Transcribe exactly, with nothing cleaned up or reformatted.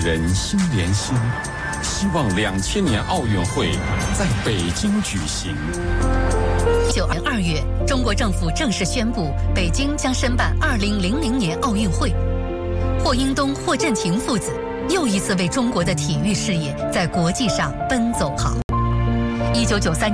人心连心，希望两千年奥运会在北京举行。 九年二月，中国政府正式宣布，北京将申办二零零零年奥运会。霍英东、霍震霆父子又一次为中国的体育事业在国际上奔走好。一九九三年。